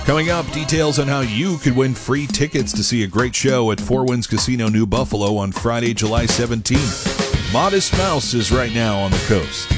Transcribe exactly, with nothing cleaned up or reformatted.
Coming up, details on how you could win free tickets to see a great show at Four Winds Casino New Buffalo on Friday, July seventeenth. Modest Mouse is right now on the coast.